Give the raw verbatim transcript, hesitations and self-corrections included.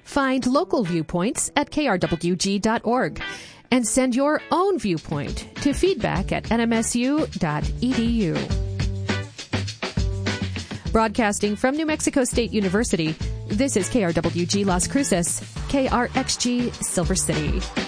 Find local viewpoints at k r w g dot org and send your own viewpoint to feedback at n m s u dot e d u. Broadcasting from New Mexico State University, this is K R W G Las Cruces, K R X G Silver City.